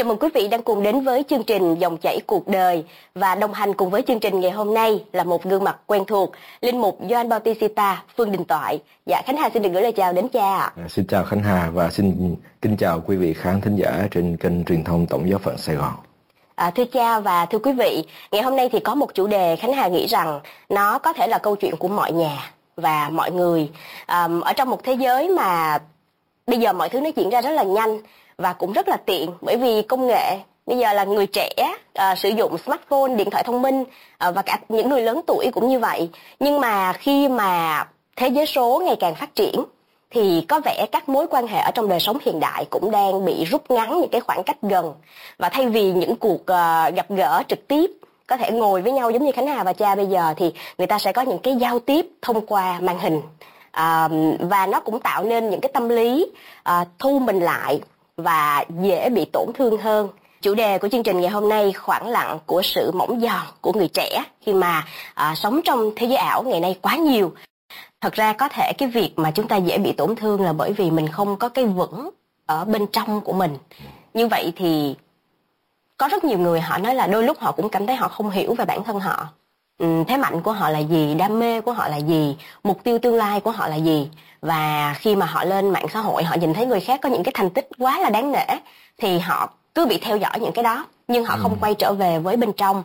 Chào mừng quý vị đang cùng đến với chương trình Dòng chảy cuộc đời, và đồng hành cùng với chương trình ngày hôm nay là một gương mặt quen thuộc, linh mục Gioan Bautista Phương Đình Toại. Dạ, Khánh Hà xin được gửi lời chào đến cha ạ. Xin chào Khánh Hà và xin kính chào quý vị khán thính giả trên kênh truyền thông Tổng giáo phận Sài Gòn. Thưa cha và thưa quý vị, ngày hôm nay thì có một chủ đề Khánh Hà nghĩ rằng nó có thể là câu chuyện của mọi nhà và mọi người. Ở trong một thế giới mà bây giờ mọi thứ nó diễn ra rất là nhanh và cũng rất là tiện, bởi vì công nghệ bây giờ là người trẻ sử dụng smartphone, điện thoại thông minh, và cả những người lớn tuổi cũng như vậy. Nhưng mà khi mà thế giới số ngày càng phát triển thì có vẻ các mối quan hệ ở trong đời sống hiện đại cũng đang bị rút ngắn những cái khoảng cách gần. Và thay vì những cuộc gặp gỡ trực tiếp, có thể ngồi với nhau giống như Khánh Hà và cha bây giờ, thì người ta sẽ có những cái giao tiếp thông qua màn hình. Và nó cũng tạo nên những cái tâm lý thu mình lại và dễ bị tổn thương hơn. Chủ đề của chương trình ngày hôm nay: khoảng lặng của sự mỏng giòn của người trẻ khi mà sống trong thế giới ảo ngày nay quá nhiều. Thật ra có thể cái việc mà chúng ta dễ bị tổn thương là bởi vì mình không có cái vững ở bên trong của mình. Như vậy thì có rất nhiều người họ nói là đôi lúc họ cũng cảm thấy họ không hiểu về bản thân họ. Thế mạnh của họ là gì, đam mê của họ là gì, mục tiêu tương lai của họ là gì. Và khi mà họ lên mạng xã hội, họ nhìn thấy người khác có những cái thành tích quá là đáng nể, thì họ cứ bị theo dõi những cái đó, nhưng họ không quay trở về với bên trong.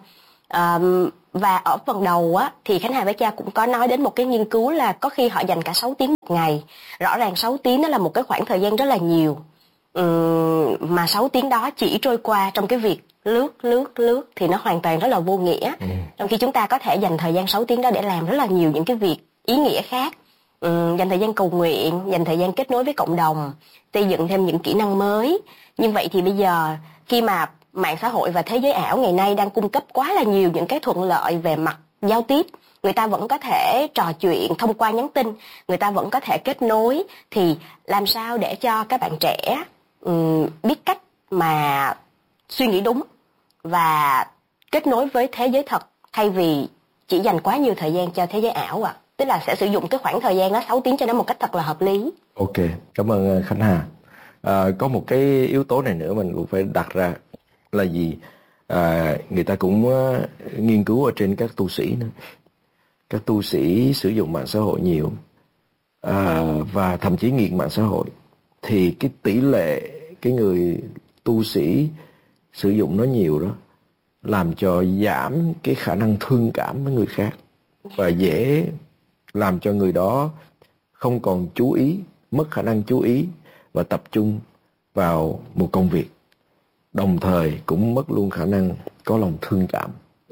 Và ở phần đầu á, thì Khánh Hà với cha cũng có nói đến một cái nghiên cứu là có khi họ dành cả 6 tiếng một ngày. Rõ ràng 6 tiếng đó là một cái khoảng thời gian rất là nhiều. Mà 6 tiếng đó chỉ trôi qua trong cái việc lướt thì nó hoàn toàn rất là vô nghĩa. Trong khi chúng ta có thể dành thời gian 6 tiếng đó để làm rất là nhiều những cái việc ý nghĩa khác. Dành thời gian cầu nguyện, dành thời gian kết nối với cộng đồng, xây dựng thêm những kỹ năng mới. Như vậy thì bây giờ khi mà mạng xã hội và thế giới ảo ngày nay đang cung cấp quá là nhiều những cái thuận lợi về mặt giao tiếp, người ta vẫn có thể trò chuyện thông qua nhắn tin, người ta vẫn có thể kết nối, thì làm sao để cho các bạn trẻ biết cách mà suy nghĩ đúng và kết nối với thế giới thật, thay vì chỉ dành quá nhiều thời gian cho thế giới ảo ạ? Tức là sẽ sử dụng cái khoảng thời gian đó 6 tiếng cho nó một cách thật là hợp lý. Ok, cảm ơn Khánh Hà. Có một cái yếu tố này nữa mình cũng phải đặt ra là gì? Người ta cũng nghiên cứu ở trên các tu sĩ nữa. Các tu sĩ sử dụng mạng xã hội nhiều, và thậm chí nghiện mạng xã hội, thì cái tỷ lệ cái người tu sĩ sử dụng nó nhiều đó làm cho giảm cái khả năng thương cảm với người khác, và dễ làm cho người đó không còn chú ý, mất khả năng chú ý và tập trung vào một công việc, đồng thời cũng mất luôn khả năng có lòng thương cảm.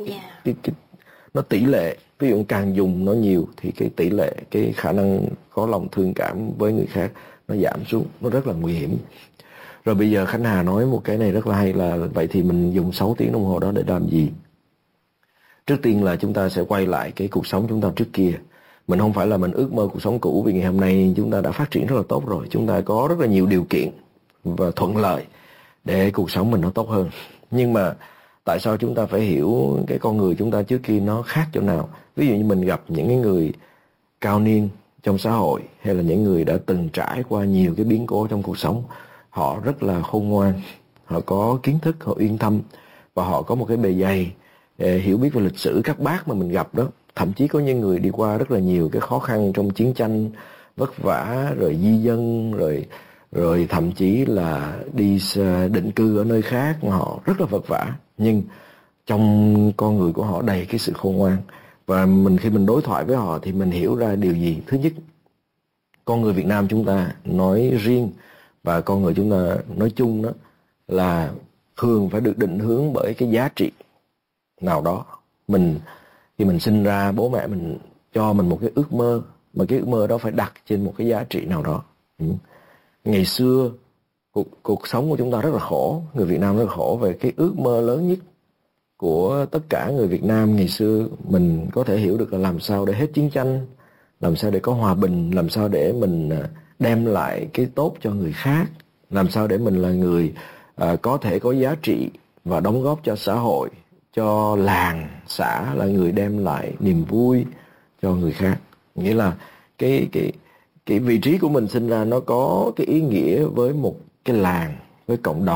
Nó tỷ lệ, ví dụ càng dùng nó nhiều thì cái tỷ lệ, cái khả năng có lòng thương cảm với người khác nó giảm xuống, nó rất là nguy hiểm. Rồi bây giờ Khánh Hà nói một cái này rất là hay là vậy thì mình dùng 6 tiếng đồng hồ đó để làm gì? Trước tiên là chúng ta sẽ quay lại cái cuộc sống chúng ta trước kia. Mình không phải là mình ước mơ cuộc sống cũ, vì ngày hôm nay chúng ta đã phát triển rất là tốt rồi. Chúng ta có rất là nhiều điều kiện và thuận lợi để cuộc sống mình nó tốt hơn. Nhưng mà tại sao chúng ta phải hiểu cái con người chúng ta trước kia nó khác chỗ nào? Ví dụ như mình gặp những cái người cao niên trong xã hội, hay là những người đã từng trải qua nhiều cái biến cố trong cuộc sống, họ rất là khôn ngoan, họ có kiến thức, họ uyên thâm, và họ có một cái bề dày hiểu biết về lịch sử. Các bác mà mình gặp đó, thậm chí có những người đi qua rất là nhiều cái khó khăn trong chiến tranh, vất vả, rồi di dân, rồi thậm chí là đi định cư ở nơi khác, họ rất là vất vả, nhưng trong con người của họ đầy cái sự khôn ngoan. Và khi mình đối thoại với họ thì mình hiểu ra điều gì? Thứ nhất, con người Việt Nam chúng ta nói riêng và con người chúng ta nói chung đó là thường phải được định hướng bởi cái giá trị nào đó. Khi mình sinh ra, bố mẹ mình cho mình một cái ước mơ, mà cái ước mơ đó phải đặt trên một cái giá trị nào đó. Ngày xưa cuộc sống của chúng ta rất là khổ, người Việt Nam rất là khổ, về cái ước mơ lớn nhất của tất cả người Việt Nam ngày xưa mình có thể hiểu được là làm sao để hết chiến tranh, làm sao để có hòa bình, làm sao để mình đem lại cái tốt cho người khác, làm sao để mình là người có thể có giá trị và đóng góp cho xã hội, cho làng, xã, là người đem lại niềm vui cho người khác. Nghĩa là cái vị trí của mình sinh ra nó có cái ý nghĩa với một cái làng, với cộng đồng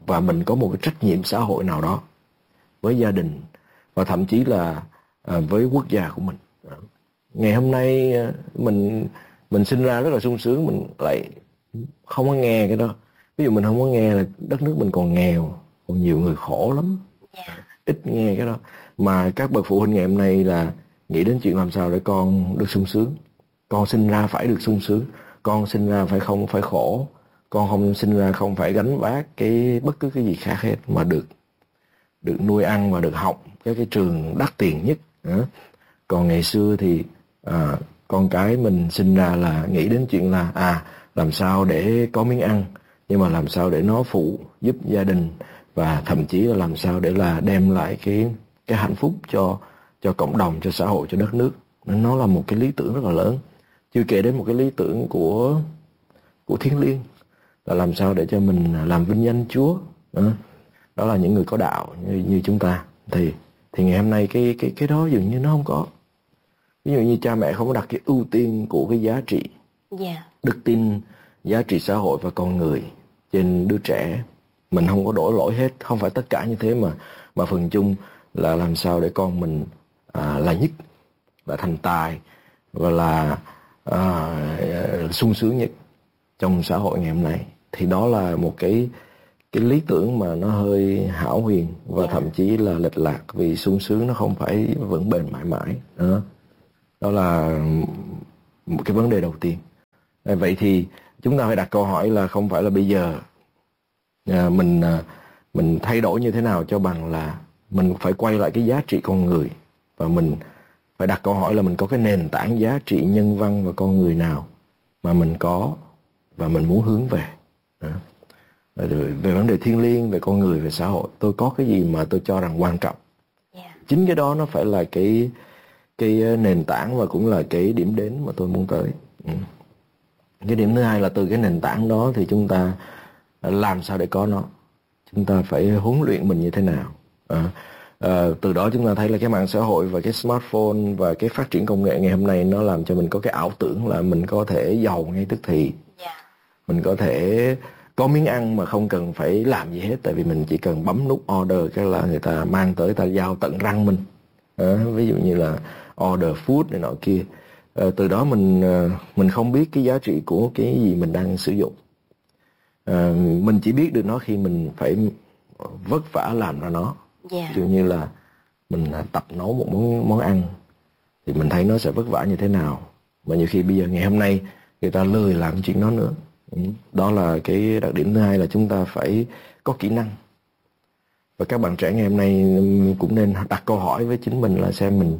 và mình có một cái trách nhiệm xã hội nào đó với gia đình và thậm chí là với quốc gia của mình. Ngày hôm nay mình sinh ra rất là sung sướng, mình lại không có nghe cái đó. Ví dụ mình không có nghe là đất nước mình còn nghèo, còn nhiều người khổ lắm, ít nghe cái đó. Mà các bậc phụ huynh ngày hôm nay là nghĩ đến chuyện làm sao để con được sung sướng. Con sinh ra phải được sung sướng, con sinh ra không phải khổ, con không sinh ra không phải gánh vác bất cứ cái gì khác hết, mà được nuôi ăn và được học cái trường đắt tiền nhất. Còn ngày xưa thì con cái mình sinh ra là nghĩ đến chuyện là làm sao để có miếng ăn, nhưng mà làm sao để nó phụ giúp gia đình, và thậm chí là làm sao để là đem lại cái hạnh phúc cho cộng đồng, cho xã hội, cho đất nước. Nó là một cái lý tưởng rất là lớn. Chưa kể đến một cái lý tưởng của thiêng liêng là làm sao để cho mình làm vinh danh Chúa. Đó là những người có đạo như chúng ta. Thì ngày hôm nay cái đó dường như nó không có. Ví dụ như cha mẹ không có đặt cái ưu tiên của cái giá trị đức tin, giá trị xã hội và con người trên đứa trẻ. Mình không có đổ lỗi hết, không phải tất cả như thế, mà phần chung là làm sao để con mình là nhất, là thành tài và là sung sướng nhất trong xã hội ngày hôm nay. Thì đó là một cái lý tưởng mà nó hơi hão huyền và thậm chí là lệch lạc, vì sung sướng nó không phải vững bền mãi mãi. Đó là một cái vấn đề đầu tiên. Vậy thì chúng ta phải đặt câu hỏi là không phải là bây giờ mình thay đổi như thế nào cho bằng là mình phải quay lại cái giá trị con người, và mình phải đặt câu hỏi là mình có cái nền tảng giá trị nhân văn và con người nào mà mình có và mình muốn hướng về. Về vấn đề thiêng liêng, về con người, về xã hội, tôi có cái gì mà tôi cho rằng quan trọng. Chính cái đó nó phải là cái nền tảng và cũng là cái điểm đến mà tôi muốn tới. Cái điểm thứ hai là từ cái nền tảng đó thì chúng ta làm sao để có nó. Chúng ta phải huấn luyện mình như thế nào. Từ đó chúng ta thấy là cái mạng xã hội và cái smartphone và cái phát triển công nghệ ngày hôm nay nó làm cho mình có cái ảo tưởng là mình có thể giàu ngay tức thì. Mình có thể có miếng ăn mà không cần phải làm gì hết, tại vì mình chỉ cần bấm nút order cái là người ta mang tới, ta giao tận răng mình. Ví dụ như là order food này nọ kia. Từ đó mình không biết cái giá trị của cái gì mình đang sử dụng. Mình chỉ biết được nó khi mình phải vất vả làm ra nó. Ví dụ như là mình tập nấu một món ăn thì mình thấy nó sẽ vất vả như thế nào, mà nhiều khi bây giờ ngày hôm nay người ta lười làm chuyện đó nữa. Đó là cái đặc điểm thứ hai, là chúng ta phải có kỹ năng. Và các bạn trẻ ngày hôm nay cũng nên đặt câu hỏi với chính mình là xem mình,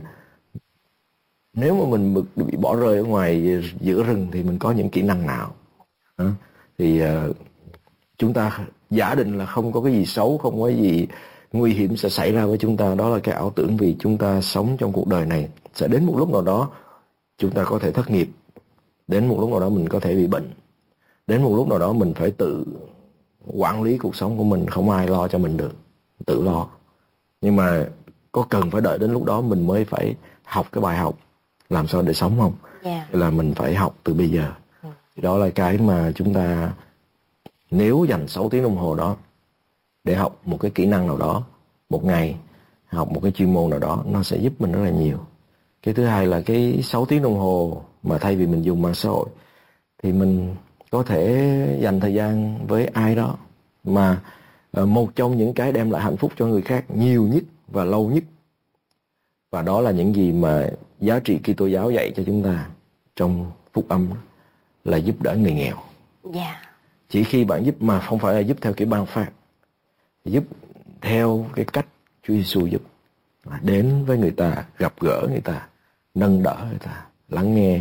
nếu mà mình bị bỏ rơi ở ngoài giữa rừng thì mình có những kỹ năng nào. Thì chúng ta giả định là không có cái gì xấu, không có gì nguy hiểm sẽ xảy ra với chúng ta. Đó là cái ảo tưởng, vì chúng ta sống trong cuộc đời này sẽ đến một lúc nào đó chúng ta có thể thất nghiệp, đến một lúc nào đó mình có thể bị bệnh, đến một lúc nào đó mình phải tự quản lý cuộc sống của mình, không ai lo cho mình được, tự lo. Nhưng mà có cần phải đợi đến lúc đó mình mới phải học cái bài học làm sao để sống không? Là mình phải học từ bây giờ. Thì đó là cái mà chúng ta, nếu dành 6 tiếng đồng hồ đó để học một cái kỹ năng nào đó một ngày, học một cái chuyên môn nào đó, nó sẽ giúp mình rất là nhiều. Cái thứ hai là cái 6 tiếng đồng hồ mà thay vì mình dùng mạng xã hội thì mình có thể dành thời gian với ai đó mà một trong những cái đem lại hạnh phúc cho người khác nhiều nhất và lâu nhất. Và đó là những gì mà giá trị Kitô giáo dạy cho chúng ta trong phúc âm, là giúp đỡ người nghèo. Chỉ khi bạn giúp, mà không phải là giúp theo kiểu ban phát, giúp theo cái cách Chúa Giêsu giúp, là đến với người ta, gặp gỡ người ta, nâng đỡ người ta, lắng nghe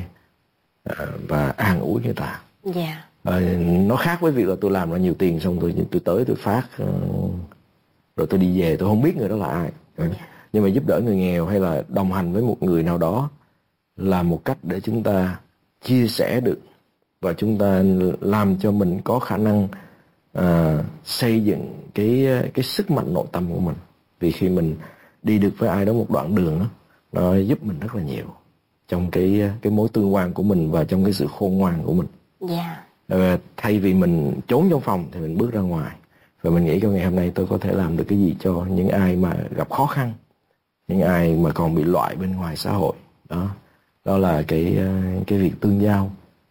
và an ủi người ta. Nó khác với việc là tôi làm ra nhiều tiền xong tôi tới tôi phát rồi tôi đi về, tôi không biết người đó là ai. Nhưng mà giúp đỡ người nghèo hay là đồng hành với một người nào đó là một cách để chúng ta chia sẻ được, và chúng ta làm cho mình có khả năng xây dựng cái sức mạnh nội tâm của mình. Vì khi mình đi được với ai đó một đoạn đường đó, nó giúp mình rất là nhiều trong cái mối tương quan của mình và trong cái sự khôn ngoan của mình. Thay vì mình trốn trong phòng thì mình bước ra ngoài, Và mình nghĩ trong ngày hôm nay tôi có thể làm được cái gì cho những ai mà gặp khó khăn, những ai mà còn bị loại bên ngoài xã hội. Đó là cái việc tương giao.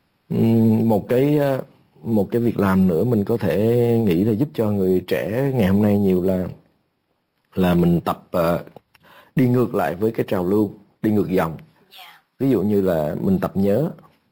Một cái việc làm nữa mình có thể nghĩ là giúp cho người trẻ ngày hôm nay nhiều là mình tập đi ngược lại với cái trào lưu, đi ngược dòng. Ví dụ như là mình tập nhớ.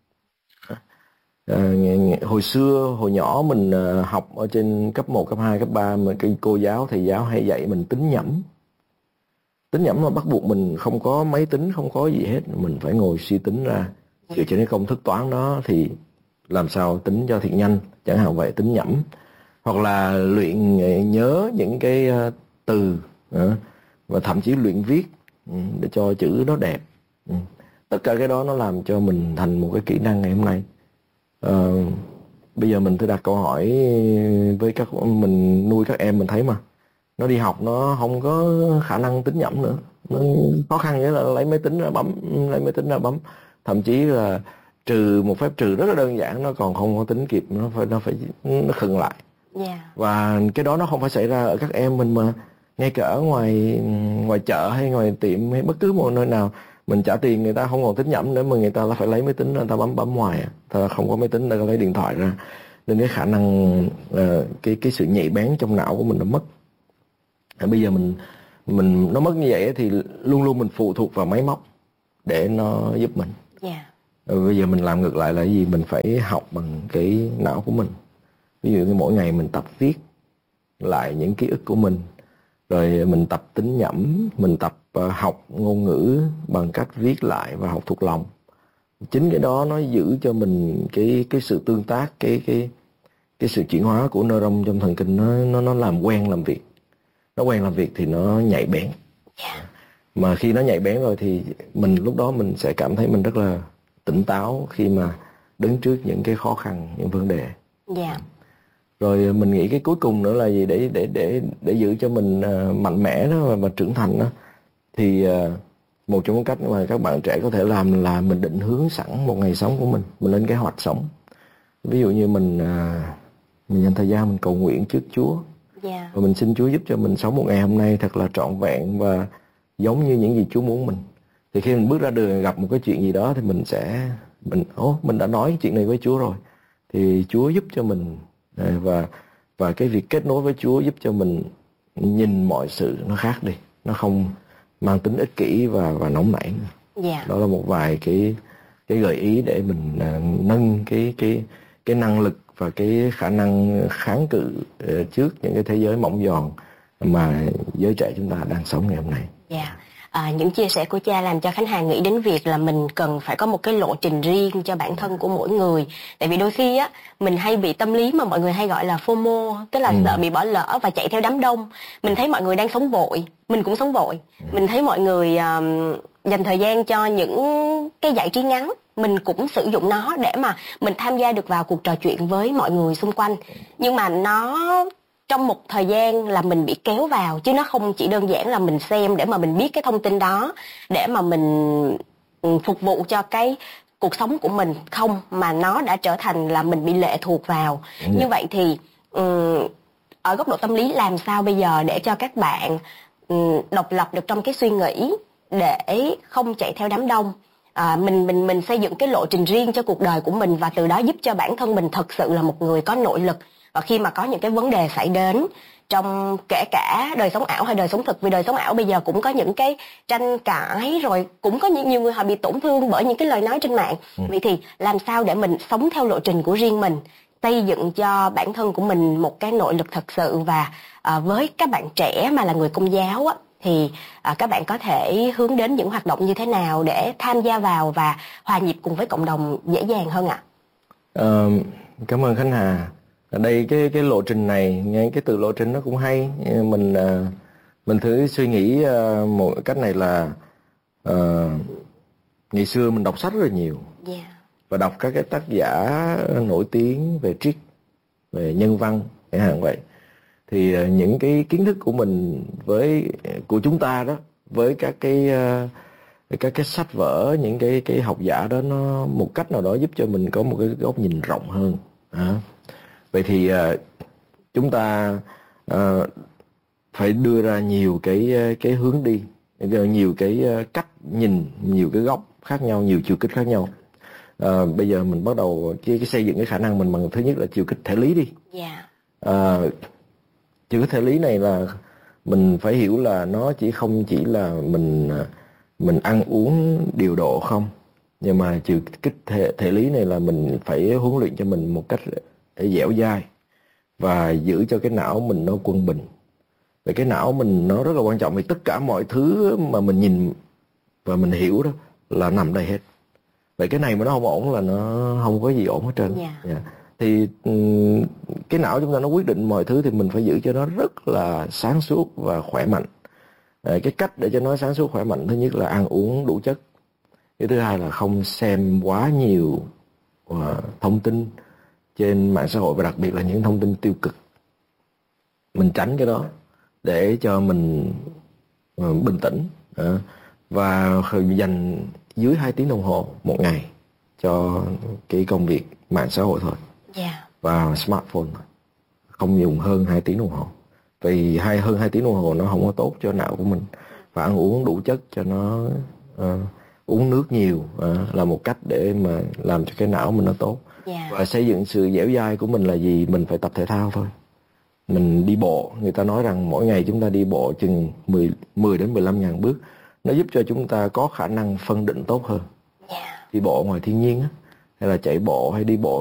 Hồi nhỏ mình học ở trên cấp 1, cấp 2, cấp 3 mà cái thầy giáo hay dạy mình tính nhẩm. Tính nhẩm là bắt buộc mình không có máy tính, không có gì hết, mình phải ngồi suy tính ra dựa trên cái công thức toán đó thì làm sao tính cho thiệt nhanh, chẳng hạn vậy, tính nhẩm. Hoặc là luyện nhớ những cái từ và thậm chí luyện viết để cho chữ nó đẹp. Tất cả cái đó nó làm cho mình thành một cái kỹ năng ngày hôm nay. Bây giờ mình thử đặt câu hỏi với mình nuôi các em, mình thấy mà nó đi học nó không có khả năng tính nhẩm nữa, nó khó khăn nghĩa là lấy máy tính ra bấm, thậm chí là trừ một phép trừ rất là đơn giản nó còn không có tính kịp, nó khựng lại. Và cái đó nó không phải xảy ra ở các em mình, mà ngay cả ở ngoài chợ hay ngoài tiệm hay bất cứ một nơi nào mình trả tiền người ta không còn tính nhẩm nữa, mà người ta là phải lấy máy tính người ta bấm hoài, ta không có máy tính người ta lấy điện thoại ra, nên cái khả năng cái sự nhạy bén trong não của mình nó mất. Bây giờ mình nó mất như vậy thì luôn luôn mình phụ thuộc vào máy móc để nó giúp mình. Bây giờ mình làm ngược lại là gì? Mình phải học bằng cái não của mình. Ví dụ như mỗi ngày mình tập viết lại những ký ức của mình, rồi mình tập tính nhẩm, mình tập học ngôn ngữ bằng cách viết lại và học thuộc lòng. Chính cái đó nó giữ cho mình cái sự tương tác, cái sự chuyển hóa của neuron trong thần kinh, nó làm quen làm việc. Nó quen làm việc thì nó nhạy bén. Mà khi nó nhạy bén rồi thì lúc đó mình sẽ cảm thấy mình rất là tỉnh táo khi mà đứng trước những cái khó khăn, những vấn đề. Rồi mình nghĩ cái cuối cùng nữa là gì, để giữ cho mình mạnh mẽ đó và trưởng thành đó, thì một trong những cách mà các bạn trẻ có thể làm là mình định hướng sẵn một ngày sống của mình lên kế hoạch sống. Ví dụ như mình dành thời gian mình cầu nguyện trước Chúa, và mình xin Chúa giúp cho mình sống một ngày hôm nay thật là trọn vẹn và giống như những gì Chúa muốn mình. Thì khi mình bước ra đường gặp một cái chuyện gì đó thì mình đã nói chuyện này với Chúa rồi, thì Chúa giúp cho mình, và cái việc kết nối với Chúa giúp cho mình nhìn mọi sự nó khác đi, nó không mang tính ích kỷ và nóng nảy nữa. Đó là một vài cái gợi ý để mình nâng cái năng lực và cái khả năng kháng cự trước những cái thế giới mỏng giòn mà giới trẻ chúng ta đang sống ngày hôm nay. Những chia sẻ của cha làm cho Khánh Hà nghĩ đến việc là mình cần phải có một cái lộ trình riêng cho bản thân của mỗi người. Tại vì đôi khi á, mình hay bị tâm lý mà mọi người hay gọi là FOMO, tức là sợ bị bỏ lỡ và chạy theo đám đông. Mình thấy mọi người đang sống vội, mình cũng sống vội. Mình thấy mọi người dành thời gian cho những cái giải trí ngắn, mình cũng sử dụng nó để mà mình tham gia được vào cuộc trò chuyện với mọi người xung quanh. Nhưng mà nó trong một thời gian là mình bị kéo vào, chứ nó không chỉ đơn giản là mình xem để mà mình biết cái thông tin đó để mà mình phục vụ cho cái cuộc sống của mình không, mà nó đã trở thành là mình bị lệ thuộc vào. Như vậy thì ở góc độ tâm lý làm sao bây giờ để cho các bạn độc lập được trong cái suy nghĩ để không chạy theo đám đông, mình xây dựng cái lộ trình riêng cho cuộc đời của mình, và từ đó giúp cho bản thân mình thật sự là một người có nội lực. Và khi mà có những cái vấn đề xảy đến trong kể cả đời sống ảo hay đời sống thực, vì đời sống ảo bây giờ cũng có những cái tranh cãi, rồi cũng có nhiều người họ bị tổn thương bởi những cái lời nói trên mạng. Vậy thì làm sao để mình sống theo lộ trình của riêng mình, xây dựng cho bản thân của mình một cái nội lực thật sự. Và với các bạn trẻ mà là người Công giáo á, thì các bạn có thể hướng đến những hoạt động như thế nào để tham gia vào và hòa nhịp cùng với cộng đồng dễ dàng hơn ạ? Cảm ơn Khánh Hà. Ở đây cái lộ trình này, nghe cái từ lộ trình nó cũng hay. Mình thử suy nghĩ một cách này là ngày xưa mình đọc sách rất là nhiều, và đọc các cái tác giả nổi tiếng về triết, về nhân văn chẳng hạn vậy. Thì những cái kiến thức của mình của chúng ta đó với các cái sách vở, những cái học giả đó, nó một cách nào đó giúp cho mình có một cái góc nhìn rộng hơn. Vậy thì chúng ta phải đưa ra nhiều cái hướng đi, nhiều cái cách nhìn, nhiều cái góc khác nhau, nhiều chiều kích khác nhau. Bây giờ mình bắt đầu cái xây dựng cái khả năng mình bằng thứ nhất là chiều kích thể lý đi. Chiều kích thể lý này là mình phải hiểu là nó không chỉ là mình ăn uống điều độ không, nhưng mà chiều kích thể lý này là mình phải huấn luyện cho mình một cách dẻo dai và giữ cho cái não mình nó quân bình. Vậy cái não mình nó rất là quan trọng, vì tất cả mọi thứ mà mình nhìn và mình hiểu đó là nằm đây hết. Vậy cái này mà nó không ổn là nó không có gì ổn hết trơn. Thì cái não chúng ta nó quyết định mọi thứ, thì mình phải giữ cho nó rất là sáng suốt và khỏe mạnh. Cái cách để cho nó sáng suốt khỏe mạnh, thứ nhất là ăn uống đủ chất. Cái thứ hai là không xem quá nhiều thông tin trên mạng xã hội, và đặc biệt là những thông tin tiêu cực. Mình tránh cái đó để cho mình bình tĩnh, và dành dưới 2 tiếng đồng hồ một ngày cho cái công việc mạng xã hội thôi. Và smartphone thôi. Không dùng hơn 2 tiếng đồng hồ. Vì hơn 2 tiếng đồng hồ nó không có tốt cho não của mình. Và ăn uống đủ chất cho nó, uống nước nhiều là một cách để mà làm cho cái não mình nó tốt. Và xây dựng sự dẻo dai của mình là gì? Mình phải tập thể thao thôi. Mình đi bộ, người ta nói rằng mỗi ngày chúng ta đi bộ chừng 10 đến 15 ngàn bước. Nó giúp cho chúng ta có khả năng phân định tốt hơn. Đi bộ ngoài thiên nhiên á, hay là chạy bộ hay đi bộ